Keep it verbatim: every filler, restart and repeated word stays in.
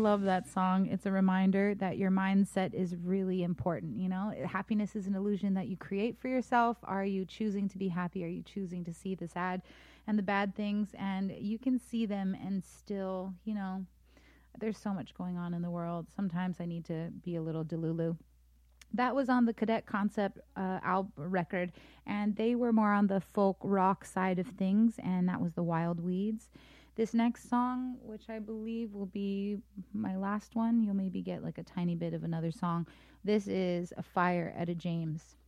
love that song. It's a reminder that your mindset is really important. You know, happiness is an illusion that you create for yourself. Are you choosing to be happy? Are you choosing to see the sad and the bad things? And you can see them and still, you know, there's so much going on in the world. Sometimes I need to be a little delulu. That was on the Cadet Concept uh, album record, and they were more on the folk rock side of things, and that was the Wild Weeds. This next song, which I believe will be my last one, you'll maybe get like a tiny bit of another song. This is A Fire, Etta James.